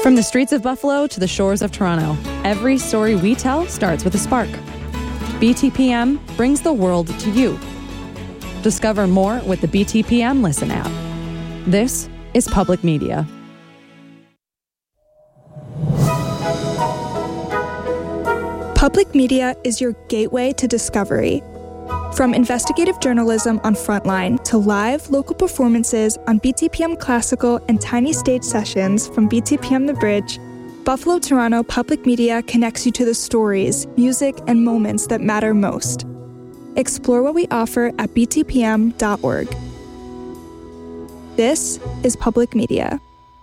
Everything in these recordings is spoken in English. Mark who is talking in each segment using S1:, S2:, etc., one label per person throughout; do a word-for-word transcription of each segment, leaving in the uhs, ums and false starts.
S1: From the streets of Buffalo to the shores of Toronto, every story we tell starts with a spark. B T P M brings the world to you. Discover more with the B T P M Listen app. This is Public Media.
S2: Public Media is your gateway to discovery. From investigative journalism on Frontline to live local performances on B T P M Classical and tiny stage sessions from B T P M The Bridge, Buffalo Toronto Public Media connects you to the stories, music, and moments that matter most. Explore what we offer at b t p m dot org. This is Public Media.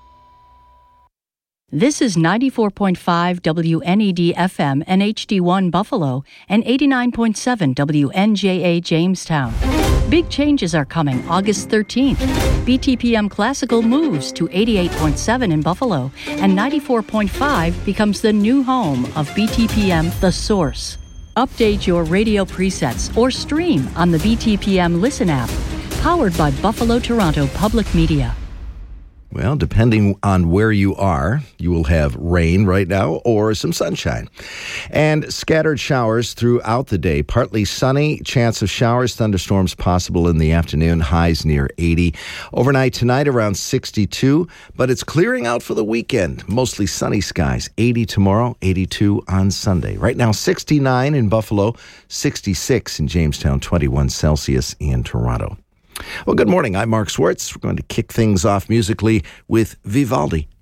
S3: This is ninety-four point five W N E D F M and H D one Buffalo and eighty-nine point seven W N J A Jamestown. Big changes are coming August thirteenth. B T P M Classical moves to eighty-eight point seven in Buffalo, and ninety-four point five becomes the new home of B T P M The Source. Update your radio presets or stream on the B T P M Listen app, powered by Buffalo Toronto Public Media.
S4: Well, depending on where you are, you will have rain right now or some sunshine. And scattered showers throughout the day. Partly sunny, chance of showers, thunderstorms possible in the afternoon, highs near eighty. Overnight tonight around sixty-two, but it's clearing out for the weekend. Mostly sunny skies, eighty tomorrow, eighty-two on Sunday. Right now sixty-nine in Buffalo, sixty-six in Jamestown, twenty-one Celsius in Toronto. Well, good morning. I'm Mark Swartz. We're going to kick things off musically with Vivaldi.